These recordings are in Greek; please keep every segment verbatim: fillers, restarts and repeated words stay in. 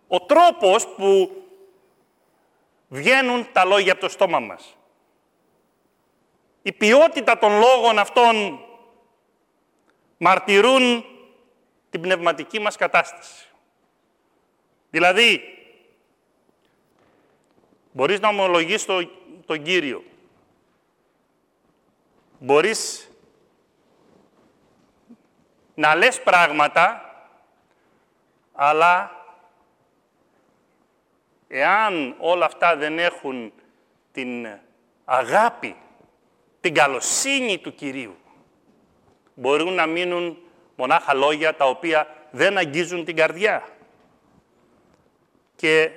ο τρόπος που βγαίνουν τα λόγια από το στόμα μας. Η ποιότητα των λόγων αυτών μαρτυρούν την πνευματική μας κατάσταση. Δηλαδή, μπορείς να ομολογείς το, τον Κύριο. Μπορείς να λες πράγματα, αλλά εάν όλα αυτά δεν έχουν την αγάπη, την καλοσύνη του Κυρίου, μπορούν να μείνουν μονάχα λόγια τα οποία δεν αγγίζουν την καρδιά. Και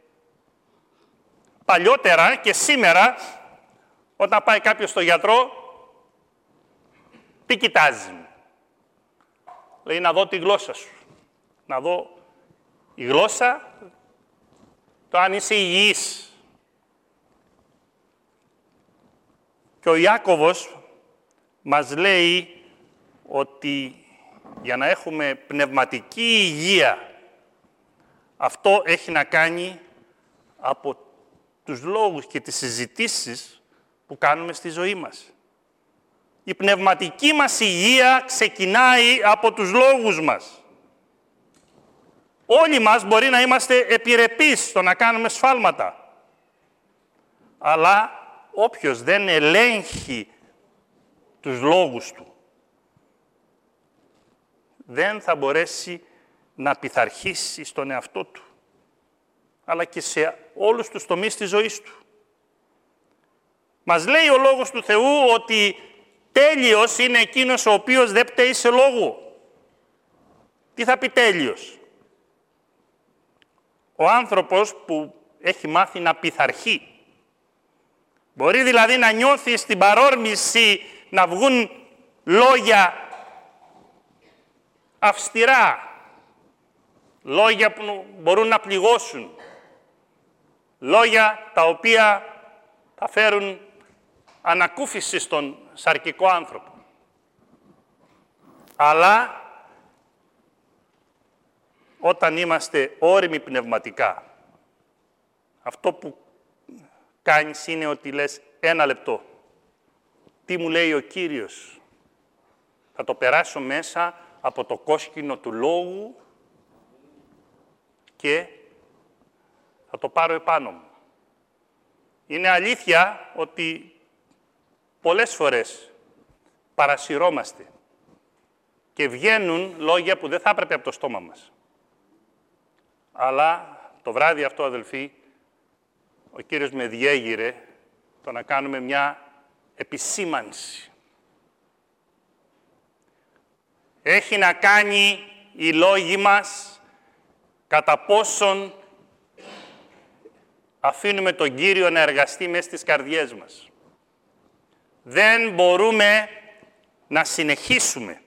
παλιότερα και σήμερα, όταν πάει κάποιος στο γιατρό, τι κοιτάζει? Λέει να δω τη γλώσσα σου. Να δω η γλώσσα, το αν είσαι υγιής. Και ο Ιάκωβος μας λέει ότι για να έχουμε πνευματική υγεία, αυτό έχει να κάνει από τους λόγους και τις συζητήσεις που κάνουμε στη ζωή μας. Η πνευματική μας υγεία ξεκινάει από τους λόγους μας. Όλοι μας μπορεί να είμαστε επιρρεπείς στο να κάνουμε σφάλματα. Αλλά όποιος δεν ελέγχει τους λόγους του, δεν θα μπορέσει να πειθαρχήσει στον εαυτό του, αλλά και σε όλους τους τομείς της ζωής του. Μας λέει ο Λόγος του Θεού ότι τέλειος είναι εκείνος ο οποίος δεν πταίει σε λόγο. Τι θα πει τέλειος? Ο άνθρωπος που έχει μάθει να πειθαρχεί. Μπορεί δηλαδή να νιώθει στην παρόρμηση να βγουν λόγια αυστηρά, λόγια που μπορούν να πληγώσουν, λόγια τα οποία θα φέρουν ανακούφιση στον σαρκικό άνθρωπο. Αλλά όταν είμαστε όριμοι πνευματικά, αυτό που κάνεις είναι ότι λες ένα λεπτό. Τι μου λέει ο Κύριος? Θα το περάσω μέσα από το κόσκινο του λόγου και θα το πάρω επάνω μου. Είναι αλήθεια ότι πολλές φορές παρασυρώμαστε και βγαίνουν λόγια που δεν θα έπρεπε από το στόμα μας. Αλλά το βράδυ αυτό, αδελφοί, ο Κύριος με διέγειρε το να κάνουμε μια επισήμανση. Έχει να κάνει οι λόγοι μας κατά πόσον αφήνουμε τον Κύριο να εργαστεί μέσα στις καρδιές μας. Δεν μπορούμε να συνεχίσουμε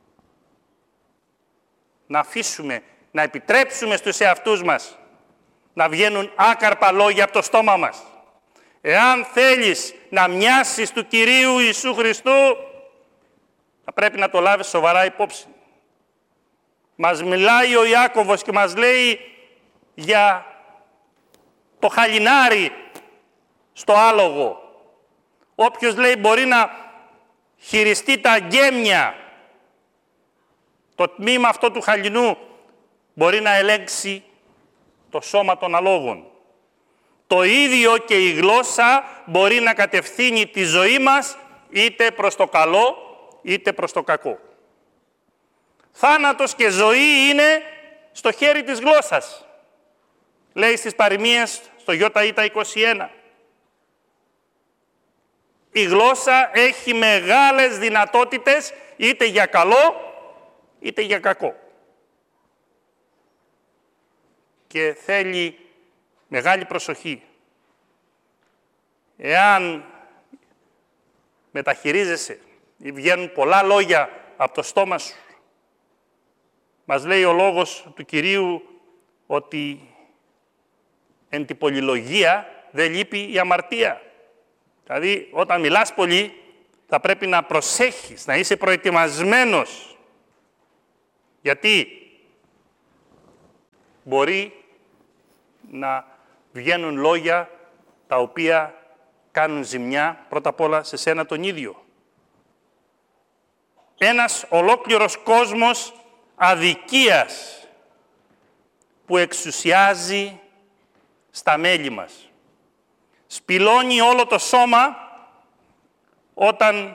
να αφήσουμε, να επιτρέψουμε στους εαυτούς μας να βγαίνουν άκαρπα λόγια από το στόμα μας. Εάν θέλεις να μοιάσεις του Κυρίου Ιησού Χριστού, θα πρέπει να το λάβεις σοβαρά υπόψη. Μας μιλάει ο Ιάκωβος και μας λέει για το χαλινάρι στο άλογο. Όποιος λέει μπορεί να χειριστεί τα γκέμια, το τμήμα αυτό του χαλινού μπορεί να ελέγξει το σώμα των αλόγων. Το ίδιο και η γλώσσα μπορεί να κατευθύνει τη ζωή μας είτε προς το καλό είτε προς το κακό. Θάνατος και ζωή είναι στο χέρι της γλώσσας. Λέει στις παροιμίες στο Ιώτα είκοσι ένα. Η γλώσσα έχει μεγάλες δυνατότητες είτε για καλό είτε για κακό. Και θέλει μεγάλη προσοχή. Εάν μεταχειρίζεσαι ή βγαίνουν πολλά λόγια από το στόμα σου, μας λέει ο Λόγος του Κυρίου ότι εν τη πολυλογία δεν λείπει η αμαρτία. Δηλαδή, όταν μιλάς πολύ, θα πρέπει να προσέχεις, να είσαι προετοιμασμένος. Γιατί μπορεί να βγαίνουν λόγια τα οποία κάνουν ζημιά πρώτα απ' όλα σε σένα τον ίδιο. Ένας ολόκληρος κόσμος αδικίας που εξουσιάζει στα μέλη μας. Σπηλώνει όλο το σώμα όταν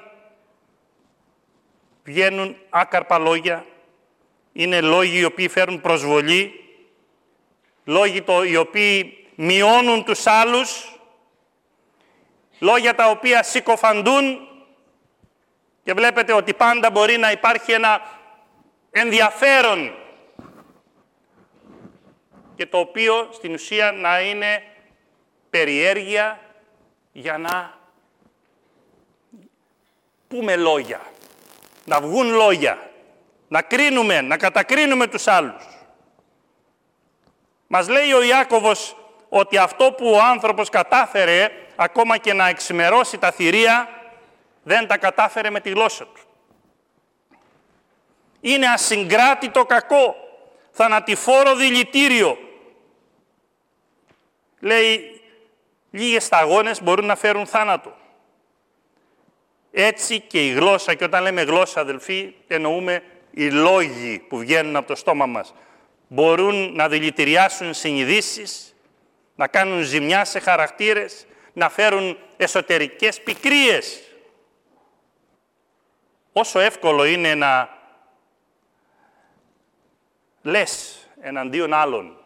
βγαίνουν άκαρπα λόγια. Είναι λόγοι οι οποίοι φέρουν προσβολή, λόγοι το, οι οποίοι μειώνουν τους άλλους, λόγια τα οποία συκοφαντούν και βλέπετε ότι πάντα μπορεί να υπάρχει ένα ενδιαφέρον και το οποίο στην ουσία να είναι περιέργεια για να πούμε λόγια, να βγουν λόγια, να κρίνουμε, να κατακρίνουμε τους άλλους. Μας λέει ο Ιάκωβος ότι αυτό που ο άνθρωπος κατάφερε ακόμα και να εξημερώσει τα θηρία δεν τα κατάφερε με τη γλώσσα του. Είναι ασυγκράτητο κακό, θανατηφόρο δηλητήριο. Λέει, λίγες σταγόνες μπορούν να φέρουν θάνατο. Έτσι και η γλώσσα, και όταν λέμε γλώσσα, αδελφοί, εννοούμε οι λόγοι που βγαίνουν από το στόμα μας. Μπορούν να δηλητηριάσουν συνειδήσεις, να κάνουν ζημιά σε χαρακτήρες, να φέρουν εσωτερικές πικρίες. Όσο εύκολο είναι να λες εναντίον άλλων.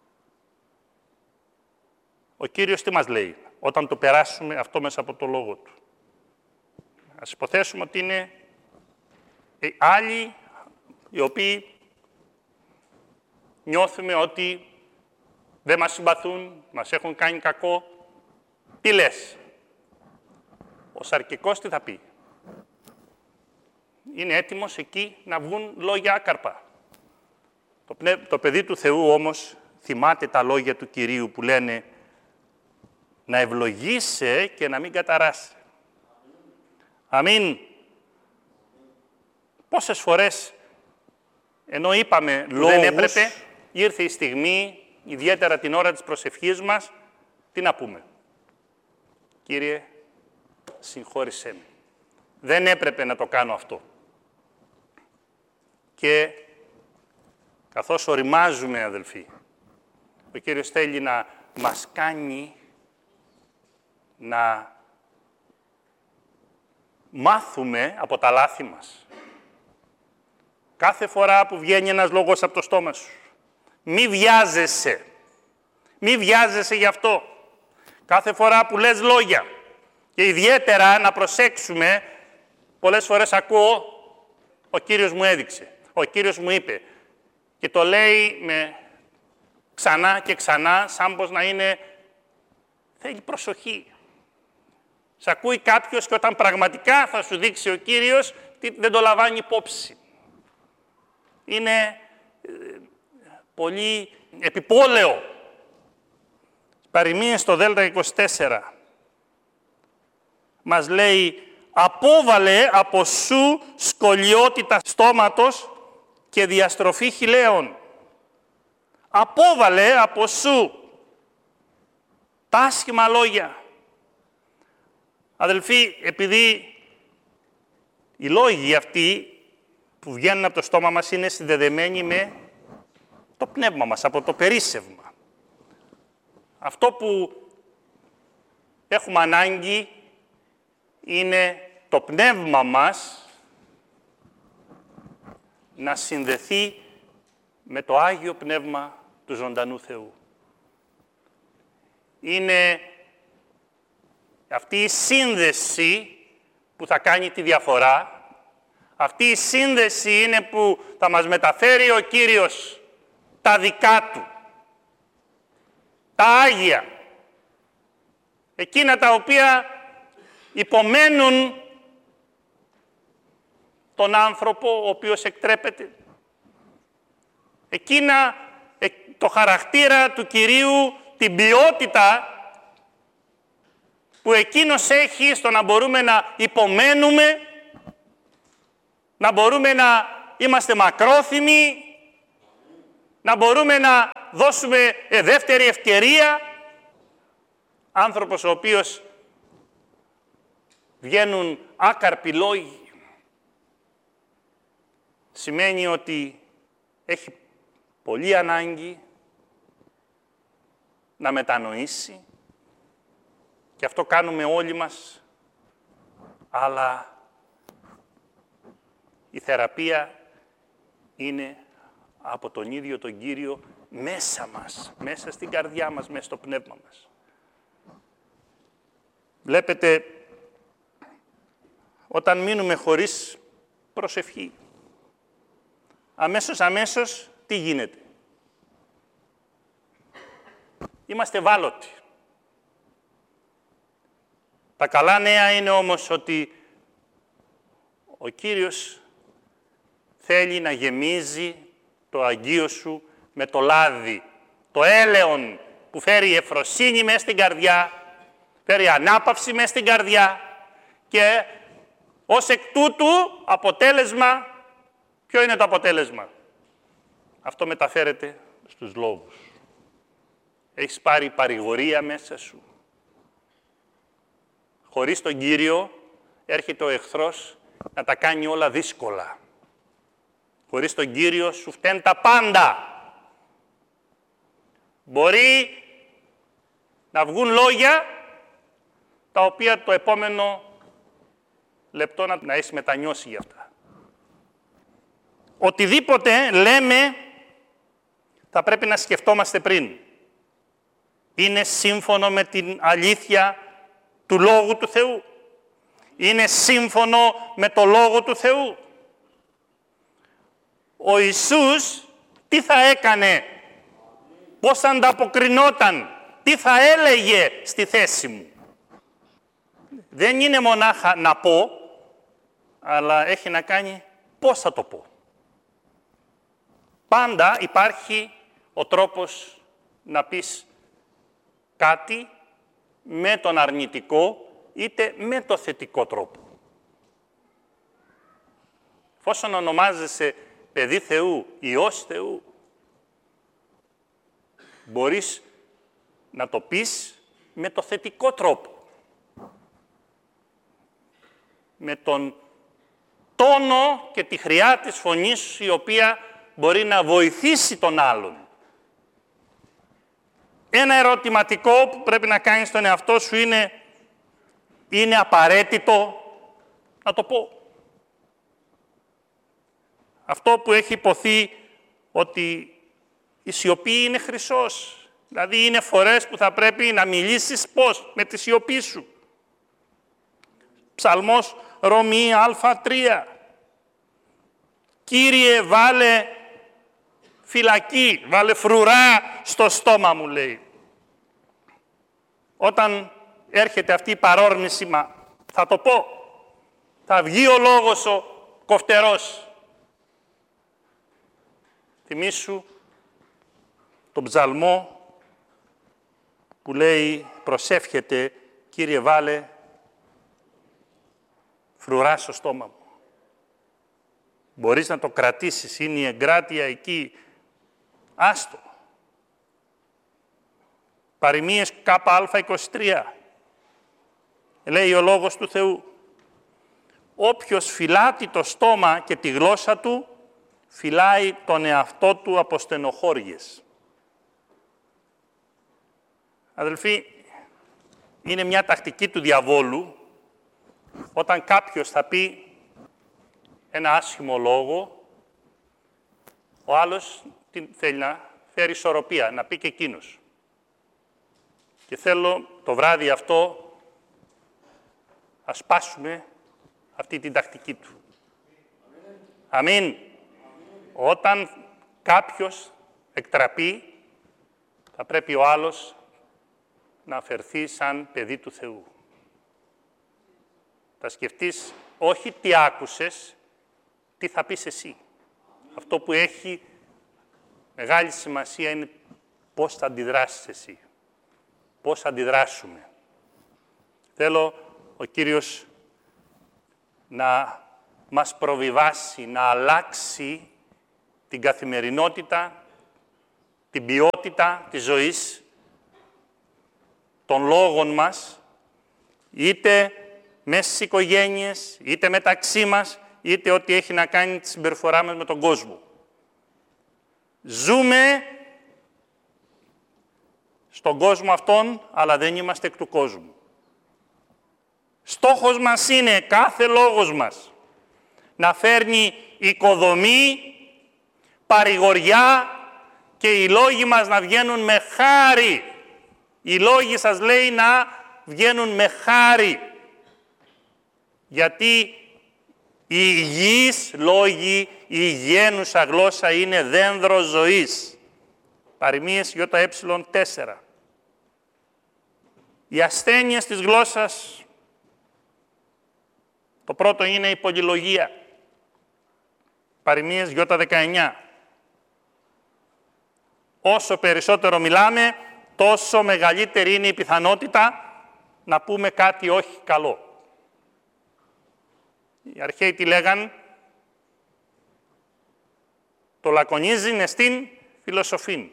Ο Κύριος τι μας λέει όταν το περάσουμε αυτό μέσα από το λόγο Του. Ας υποθέσουμε ότι είναι άλλοι οι οποίοι νιώθουμε ότι δεν μας συμπαθούν, μας έχουν κάνει κακό. Τι λες? Ο σαρκικός τι θα πει? Είναι έτοιμος εκεί να βγουν λόγια άκαρπα. Το, πνε... το παιδί του Θεού όμως θυμάται τα λόγια του Κυρίου που λένε να ευλογείσαι και να μην καταράσει. Αμήν. Πόσες φορές, ενώ είπαμε λόγους, δεν έπρεπε, ήρθε η στιγμή, ιδιαίτερα την ώρα της προσευχής μας, τι να πούμε? Κύριε, συγχώρησέ με. Δεν έπρεπε να το κάνω αυτό. Και καθώς οριμάζουμε, αδελφοί, ο Κύριος θέλει να μας κάνει να μάθουμε από τα λάθη μας. Κάθε φορά που βγαίνει ένας λόγος από το στόμα σου, μη βιάζεσαι. Μη βιάζεσαι γι' αυτό. Κάθε φορά που λες λόγια, και ιδιαίτερα να προσέξουμε, πολλές φορές ακούω, ο Κύριος μου έδειξε, ο Κύριος μου είπε, και το λέει με ξανά και ξανά, σαν πως να είναι, θέλει προσοχή. Σ' ακούει κάποιος και όταν πραγματικά θα σου δείξει ο Κύριος, δεν το λαμβάνει υπόψη. Είναι ε, πολύ επιπόλαιο. Παροιμίες στο Δέλτα είκοσι τέσσερα. Μας λέει, απόβαλε από σου σκολιότητα στόματος και διαστροφή χιλέων. Απόβαλε από σου τα άσχημα λόγια. Αδελφοί, επειδή οι λόγοι αυτοί που βγαίνουν από το στόμα μας είναι συνδεδεμένοι με το πνεύμα μας, από το περίσσευμα. Αυτό που έχουμε ανάγκη είναι το πνεύμα μας να συνδεθεί με το Άγιο Πνεύμα του ζωντανού Θεού. Είναι αυτή η σύνδεση που θα κάνει τη διαφορά. Αυτή η σύνδεση είναι που θα μας μεταφέρει ο Κύριος τα δικά Του. Τα Άγια. Εκείνα τα οποία υπομένουν τον άνθρωπο ο οποίος εκτρέπεται. Εκείνα, το χαρακτήρα του Κυρίου, την ποιότητα που Εκείνος έχει στο να μπορούμε να υπομένουμε, να μπορούμε να είμαστε μακρόθυμοι, να μπορούμε να δώσουμε ε, δεύτερη ευκαιρία. Άνθρωπος ο οποίος βγαίνουν άκαρποι λόγοι, σημαίνει ότι έχει πολύ ανάγκη να μετανοήσει, και αυτό κάνουμε όλοι μας, αλλά η θεραπεία είναι από τον ίδιο τον Κύριο μέσα μας, μέσα στην καρδιά μας, μέσα στο πνεύμα μας. Βλέπετε, όταν μείνουμε χωρίς προσευχή, αμέσως, αμέσως, τι γίνεται? Είμαστε ευάλωτοι. Τα καλά νέα είναι όμως ότι ο Κύριος θέλει να γεμίζει το Αγίο σου με το λάδι, το έλεον που φέρει ευφροσύνη μέσα στην καρδιά, φέρει ανάπαυση μέσα στην καρδιά, και ως εκ τούτου αποτέλεσμα, ποιο είναι το αποτέλεσμα? Αυτό μεταφέρεται στους λόγους. Έχεις πάρει παρηγορία μέσα σου. Χωρίς τον Κύριο έρχεται ο εχθρός να τα κάνει όλα δύσκολα. Χωρίς τον Κύριο σου φταίνουν τα πάντα. Μπορεί να βγουν λόγια τα οποία το επόμενο λεπτό να, να έχεις μετανιώσει γι' αυτά. Οτιδήποτε λέμε θα πρέπει να σκεφτόμαστε πριν. Είναι σύμφωνο με την αλήθεια του Λόγου του Θεού? Είναι σύμφωνο με το Λόγο του Θεού? Ο Ιησούς τι θα έκανε? Πώς θα ανταποκρινόταν? Τι θα έλεγε στη θέση μου? Δεν είναι μονάχα να πω, αλλά έχει να κάνει πώς θα το πω. Πάντα υπάρχει ο τρόπος να πεις κάτι με τον αρνητικό είτε με το θετικό τρόπο. Εφόσον ονομάζεσαι παιδί Θεού, Υιός Θεού, μπορείς να το πεις με το θετικό τρόπο. Με τον τόνο και τη χρειά της φωνής σου, η οποία μπορεί να βοηθήσει τον άλλον. Ένα ερωτηματικό που πρέπει να κάνεις στον εαυτό σου είναι, είναι απαραίτητο να το πω? Αυτό που έχει υποθεί ότι η σιωπή είναι χρυσός. Δηλαδή είναι φορές που θα πρέπει να μιλήσεις πώς? Με τη σιωπή σου. Ψαλμός Ρωμή Α τρία. Κύριε, βάλε φυλακή, βάλε φρουρά στο στόμα μου, λέει. Όταν έρχεται αυτή η παρόρμηση, μα θα το πω, θα βγει ο λόγος ο κοφτερός. Θυμήσου τον ψαλμό που λέει, προσεύχεται, Κύριε, βάλε φρουρά στο στόμα μου. Μπορείς να το κρατήσεις, είναι η εγκράτεια εκεί. Άστο. Παροιμίες ΚΑ είκοσι τρία. Λέει ο Λόγος του Θεού. Όποιος φυλάτει το στόμα και τη γλώσσα του, φυλάει τον εαυτό του από στενοχώριες. Αδελφοί, είναι μια τακτική του διαβόλου, όταν κάποιος θα πει ένα άσχημο λόγο, ο άλλος τι θέλει? Να φέρει ισορροπία, να πει και εκείνος. Και θέλω το βράδυ αυτό να σπάσουμε αυτή την τακτική του. Αμήν. Αμήν. Όταν κάποιος εκτραπεί, θα πρέπει ο άλλος να φερθεί σαν παιδί του Θεού. Θα σκεφτείς όχι τι άκουσες, τι θα πεις εσύ. Αυτό που έχει μεγάλη σημασία είναι πώς θα αντιδράσεις εσύ. Πώς θα αντιδράσουμε. Θέλω ο Κύριος να μας προβιβάσει, να αλλάξει την καθημερινότητα την ποιότητα της ζωής, των λόγων μας, είτε μέσα στις οικογένειες, είτε μεταξύ μας, είτε ό,τι έχει να κάνει τη συμπεριφορά μας με τον κόσμο. Ζούμε στον κόσμο αυτόν, αλλά δεν είμαστε εκ του κόσμου. Στόχος μας είναι κάθε λόγος μας να φέρνει οικοδομή, παρηγοριά και οι λόγοι μας να βγαίνουν με χάρη. Οι λόγοι σας λέει να βγαίνουν με χάρη. Γιατί οι υγιείς λόγοι, η υγιένουσα γλώσσα είναι δένδρο ζωής. Παροιμίες ΙΕ τέσσερα. Οι ασθένειες της γλώσσας, το πρώτο είναι η πολυλογία. Παροιμίες ΙΕ δεκαεννιά. Όσο περισσότερο μιλάμε, τόσο μεγαλύτερη είναι η πιθανότητα να πούμε κάτι όχι καλό. Οι αρχαίοι τι λέγαν? Το λακωνίζειν εστίν φιλοσοφήν.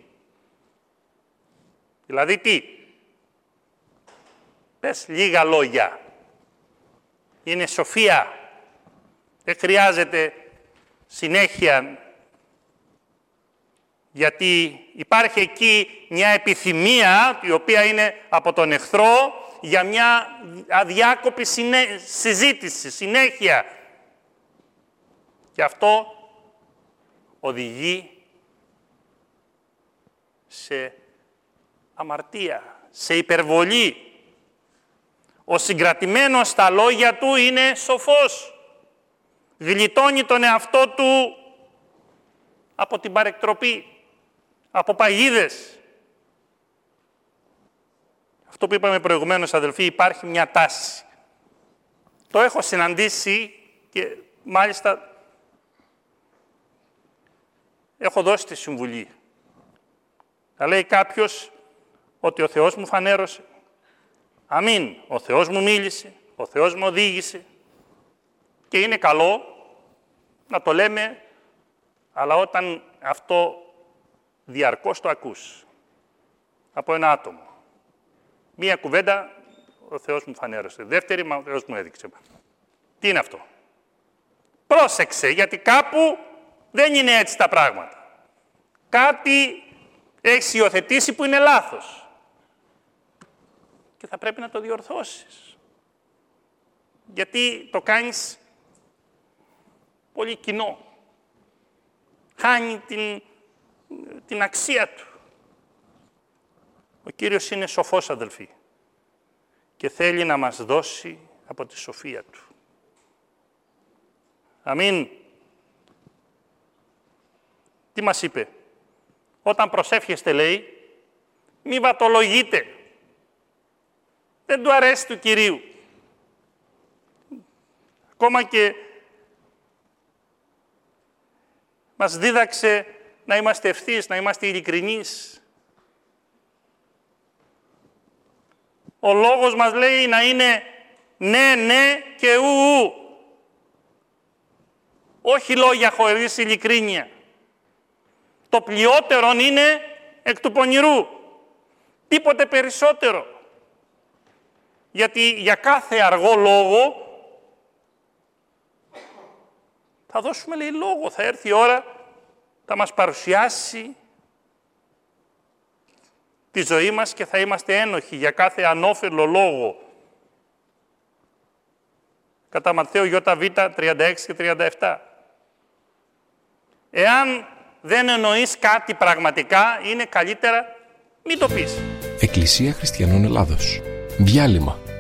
Δηλαδή τι? Πες λίγα λόγια. Είναι σοφία. Δεν χρειάζεται συνέχεια. Γιατί υπάρχει εκεί μια επιθυμία, η οποία είναι από τον εχθρό, για μια αδιάκοπη συνέ... συζήτηση, συνέχεια. Και αυτό οδηγεί σε αμαρτία, σε υπερβολή. Ο συγκρατημένος στα λόγια του είναι σοφός. Γλιτώνει τον εαυτό του από την παρεκτροπή, από παγίδες. Αυτό που είπαμε προηγουμένως, αδελφοί, υπάρχει μια τάση. Το έχω συναντήσει και μάλιστα έχω δώσει τη συμβουλή. Θα λέει κάποιος ότι ο Θεός μου φανέρωσε. Αμήν. Ο Θεός μου μίλησε, ο Θεός μου οδήγησε. Και είναι καλό να το λέμε, αλλά όταν αυτό διαρκώς το ακούς από ένα άτομο. Μία κουβέντα, ο Θεός μου φανέρωσε. Δεύτερη, μα ο Θεός μου έδειξε. Τι είναι αυτό? Πρόσεξε, γιατί κάπου δεν είναι έτσι τα πράγματα. Κάτι έχεις υιοθετήσει που είναι λάθος. Και θα πρέπει να το διορθώσεις. Γιατί το κάνεις πολύ κοινό. Χάνει την, την αξία του. Ο Κύριος είναι σοφός, αδελφοί, και θέλει να μας δώσει από τη σοφία του. Αμήν. Τι μας είπε? Όταν προσεύχεστε, λέει, μη βατολογείτε. Δεν του αρέσει του Κυρίου. Ακόμα και μας δίδαξε να είμαστε ευθύς, να είμαστε ειλικρινείς. Ο λόγος μας λέει να είναι ναι, ναι και ου, ου. Όχι λόγια χωρίς ειλικρίνεια. Το πλειότερον είναι εκ του πονηρού. Τίποτε περισσότερο. Γιατί για κάθε αργό λόγο θα δώσουμε, λέει, λόγο. Θα έρθει η ώρα, θα μας παρουσιάσει τη ζωή μας και θα είμαστε ένοχοι για κάθε ανώφελο λόγο. Κατά Ματθαίο ΙΒ τριάντα έξι και τριάντα επτά. Εάν δεν εννοείς κάτι πραγματικά, είναι καλύτερα μην το πεις. Εκκλησία Χριστιανών Ελλάδος. Διάλειμμα.